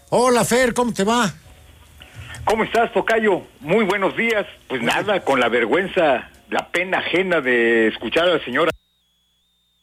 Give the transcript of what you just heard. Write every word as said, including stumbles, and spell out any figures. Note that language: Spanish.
Hola, Fer, ¿cómo te va? ¿Cómo estás, tocayo? Muy buenos días. Pues nada, con la vergüenza, la pena ajena de escuchar a la señora